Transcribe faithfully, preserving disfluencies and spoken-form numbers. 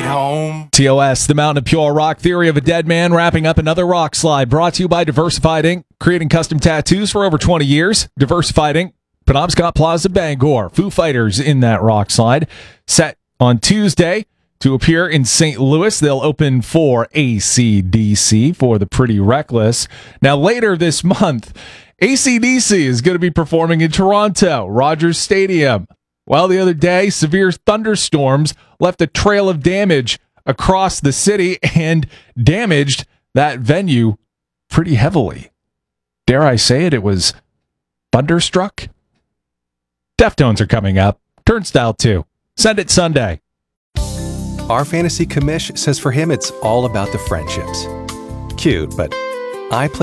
home. T O S, the Mountain of Pure Rock Theory of a Dead Man, wrapping up another rock slide. Brought to you by Diversified Incorporated, creating custom tattoos for over twenty years. Diversified Incorporated, Penobscot Plaza, Bangor. Foo Fighters in that rock slide. Set on Tuesday to appear in Saint Louis. They'll open for A C D C for the Pretty Reckless. Now, later this month, A C D C is going to be performing in Toronto, Rogers Stadium. Well, the other day, severe thunderstorms left a trail of damage across the city and damaged that venue pretty heavily. Dare I say it, it was thunderstruck? Deftones are coming up. Turnstile two. Send it Sunday. Our fantasy commish says for him it's all about the friendships. Cute, but I play